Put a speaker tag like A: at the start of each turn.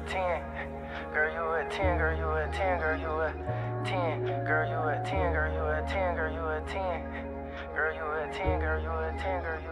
A: a 10. Girl, you a 10, girl, you a 10, girl, you a 10. Girl, you a 10, girl, you a 10, girl, you a 10. Girl, you a 10, girl, you a 10, girl,